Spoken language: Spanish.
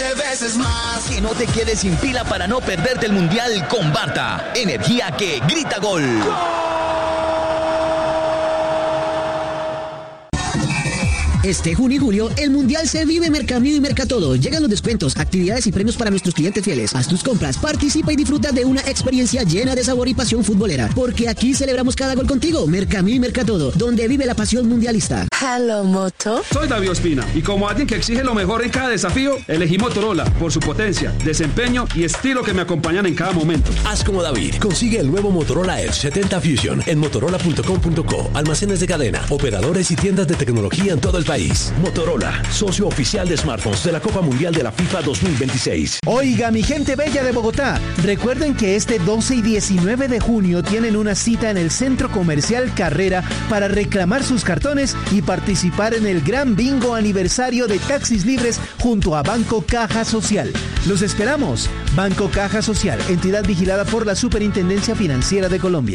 veces más. Que no te quedes sin pila para no perderte el Mundial con Barta. Energía que grita gol. Este junio y julio, el Mundial se vive en Mercamío y Mercatodo. Llegan los descuentos, actividades y premios para nuestros clientes fieles. Haz tus compras, participa y disfruta de una experiencia llena de sabor y pasión futbolera. Porque aquí celebramos cada gol contigo. Mercamío y Mercatodo, donde vive la pasión mundialista. Hello, Moto. Soy David Ospina y como alguien que exige lo mejor en cada desafío, elegí Motorola por su potencia, desempeño y estilo que me acompañan en cada momento. Haz como David. Consigue el nuevo Motorola Edge 70 Fusion en motorola.com.co, almacenes de cadena, operadores y tiendas de tecnología en todo el país. Motorola, socio oficial de smartphones de la Copa Mundial de la FIFA 2026. Oiga, mi gente bella de Bogotá, recuerden que este 12 y 19 de junio tienen una cita en el Centro Comercial Carrera para reclamar sus cartones y participar en el gran bingo aniversario de Taxis Libres junto a Banco Caja Social. Los esperamos. Banco Caja Social, entidad vigilada por la Superintendencia Financiera de Colombia.